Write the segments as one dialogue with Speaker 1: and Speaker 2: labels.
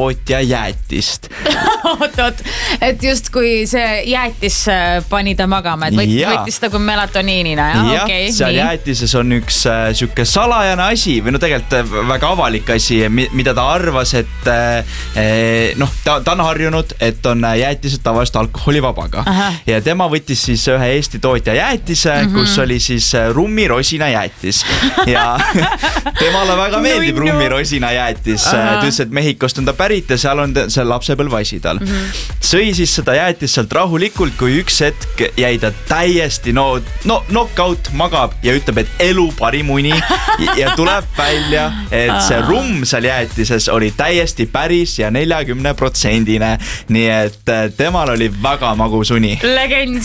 Speaker 1: tootja jäätist.
Speaker 2: Oot, et just kui see jäätis pani ta magama, et võttis ta kui melatoniinina.
Speaker 1: Ja, seal jäätises on üks siuke salajane asi või no tegelikult väga avalik asi, mida ta arvas, et ta on harjunud, et on jäätised tavaliselt alkoholivabaga. Ja tema võttis siis ühe Eesti tootja jäätise, kus oli siis rummirosina jäätis. Ja temale väga meeldib rummirosina jäätis. Ta ütles, et Mehhikost on ta pärit ja seal on see lapsepõlvasi tal. Sõi siis seda jäätis sealt rahulikult, kui üks hetk jäi ta täiesti knockout, magab ja ütleb, et elu parim uni ja tuleb välja, et see rumm seal jäätises oli täiesti päris ja 40%-ne. Nii et temal oli väga magus uni.
Speaker 2: Legend.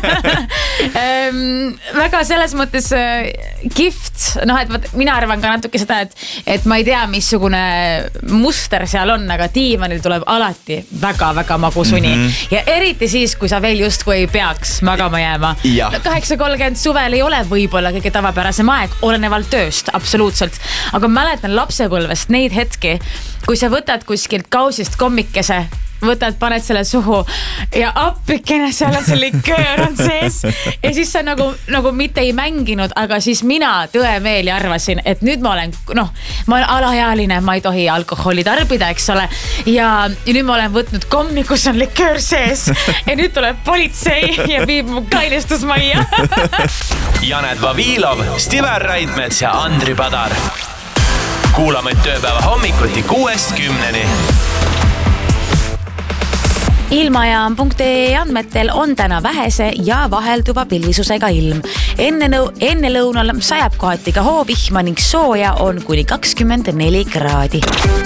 Speaker 2: Väga selles mõttes kihvt. Et mina arvan ka natuke seda, et ma ei tea, missugune muster seal on, aga diivanil tuleb alati väga-väga magus uni. Ja eriti siis, kui sa veel justkui ei peaks magama jääma. 8:30 suvel ei ole võib-olla kõige tavapärasem aeg, olenevalt tööst, absoluutselt. Aga mäletan lapsepõlvest neid hetki, kui sa võtad kuskilt kausist kommikese, paned selle suhu ja appikene seal see liköör on sees ja siis sa nagu mitte ei mänginud, aga siis mina tõemeeli arvasin, et nüüd ma olen alaealine, ma ei tohi alkoholi tarbida, eks ole, ja nüüd ma olen võtnud kommi, kus on liköör sees ja nüüd tuleb politsei ja viib mu kailistusmajja.
Speaker 3: Janet Vavilov, Stiver Raidmets ja Andri Padar. Kuulame tööpäeva hommikuti 6-10.
Speaker 2: Ilmajaam.ee andmetel on täna vähese ja vahelduva pilvisusega ilm. Enne lõunal sajab kohati ka hoovihma ning sooja on kuni 24 kraadi.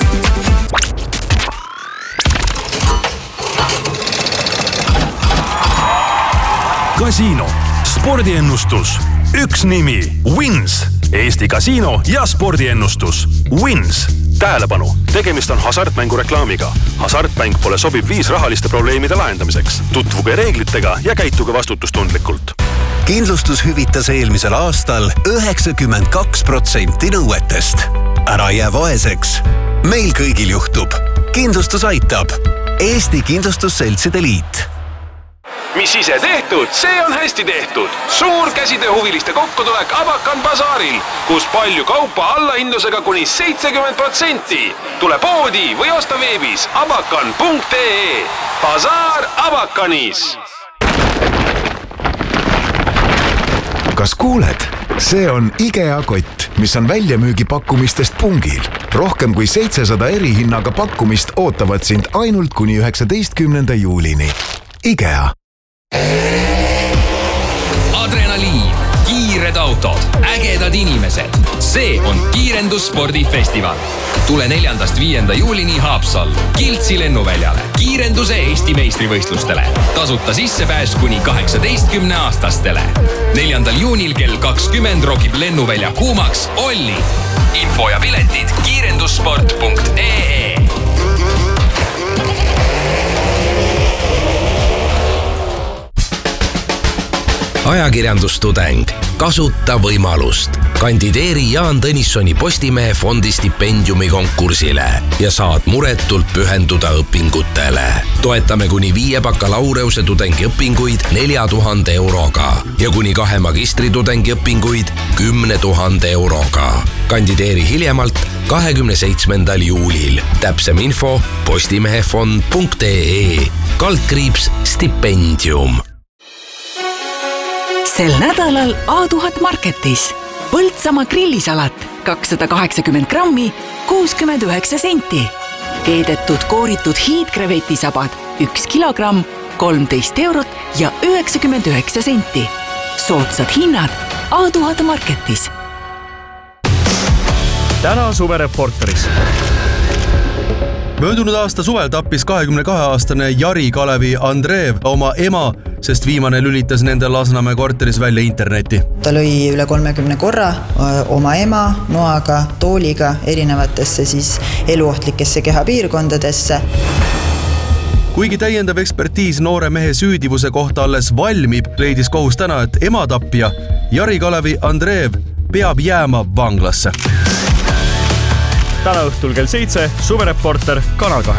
Speaker 4: Kasiino, spordiennustus, üks nimi, Wins, Eesti kasiino ja spordiennustus, Wins. Tähelepanu, tegemist on hasartmängureklaamiga. Hasartmäng pole sobib viis rahaliste probleemide lahendamiseks. Tutvuge reeglitega ja käituge vastutustundlikult.
Speaker 5: Kindlustus hüvitas eelmisel aastal 92% nõuetest. Ära jää vaeseks. Meil kõigil juhtub. Kindlustus aitab. Eesti Kindlustusseltside Liit.
Speaker 6: Mis ise tehtud, see on hästi tehtud. Suur käsitööhuviliste kokkutulek Abakan basaaril, kus palju kaupa allahindlusega kuni 70%. Tule poodi või osta veebis abakan.ee. Basaar Abakanis.
Speaker 7: Kas kuuled? See on IKEA kott, mis on väljamüügipakkumistest pungil. Rohkem kui 700 erihinnaga pakkumist ootavad sind ainult kuni 19. juulini. IKEA.
Speaker 8: Adrenaliin, kiired autod, ägedad inimesed. See on kiirendusspordifestival. Tule 4.–5. juulini Haapsal, Kiltsi lennuväljale, kiirenduse Eesti meistrivõistlustele. Tasuta sissepääs kuni 18-aastastele. 4. juunil kell 20 rokib lennuvälja kuumaks Olli. Info ja piletid kiirendussport.ee.
Speaker 9: Ajakirjandustudeng. Kasuta võimalust. Kandideeri Jaan Tõnissoni Postimehe fondi stipendiumi konkursile ja saad muretult pühenduda õpingutele. Toetame kuni 5 bakalaureuse tudengiõpinguid 4000 euroga ja kuni 2 magistritudengi õpinguid 10 000 euroga. Kandideeri hiljemalt 27. juulil. Täpsem info postimehefond.ee /stipendium.
Speaker 10: Sel nädalal A1000 Marketis. Põltsamaa grillisalat 280 grammi, 69 senti. Keedetud kooritud hiidkrevetisabad 1 kilogramm, 13 eurot ja 99 senti. Soodsad hinnad A1000 Marketis.
Speaker 11: Täna suvereporteris. Möödunud aasta suvel tappis 22-aastane Jari Kalevi Andreev oma ema, sest viimane lülitas nende Lasnamäe korteris välja interneti.
Speaker 12: Ta lõi üle 30 korra oma ema noaga, tooliga erinevatesse siis eluohtlikesse kehapiirkondadesse.
Speaker 11: Kuigi täiendav ekspertiis noore mehe süüdivuse kohta alles valmib, leidis kohus täna, et ema tappija Jari Kalevi Andreev peab jääma vanglasse. Täna õhtul kell 7 suvereporter Kanal 2.